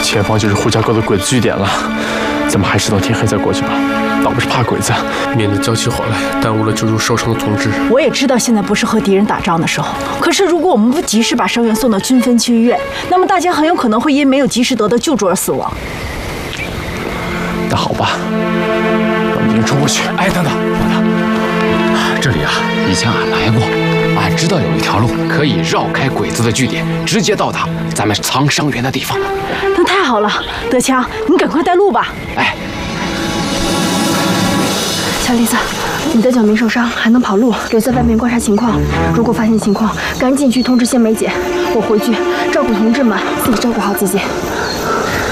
前方就是胡家沟的鬼子据点了，咱们还是等天黑再过去吧。倒不是怕鬼子，免得交起火来，耽误了救助受伤的同志。 我也知道现在不是和敌人打仗的时候，可是如果我们不及时把伤员送到军分区医院，那么大家很有可能会因没有及时得到救助而死亡。 那好吧，我们先冲过去。 哎，等等，这里啊，以前俺来过，俺知道有一条路可以绕开鬼子的据点，直接到达咱们藏伤员的地方。 那太好了，德强，你赶快带路吧。 哎。 小李子，你的脚没受伤，还能跑路，留在外面观察情况。如果发现情况，赶紧去通知谢梅姐。我回去照顾同志们，自己照顾好自己。